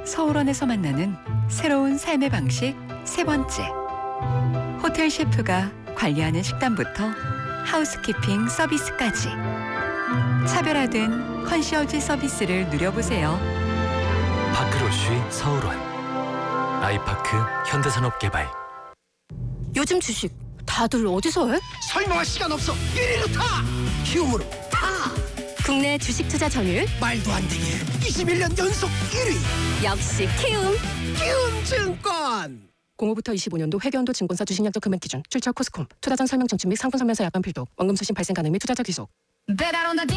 서울원에서 만나는 새로운 삶의 방식 세 번째. 호텔 셰프가 관리하는 식단부터 하우스키핑 서비스까지 차별화된 컨시어지 서비스를 누려보세요. 파크로쉬 서울원, 아이파크 현대산업개발. 요즘 주식 다들 어디서 해? 설명할 시간 없어. 1위로 타! 키움으로 타! 국내 주식 투자 점유율 말도 안 되게 21년 연속 1위! 역시 키움. 키움증권! 05부터 25년도 회계연도 증권사 주식약정 금액 기준, 출처 코스콤, 투자전 설명 청취 및 상품 설명서 약관 필독, 원금 수신 발생 가능 및 투자자 귀속.